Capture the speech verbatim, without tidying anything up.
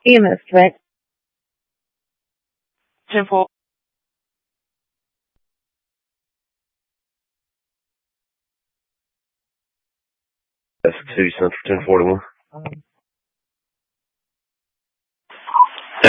E M S, correct? ten four. That's City Central ten forty-one.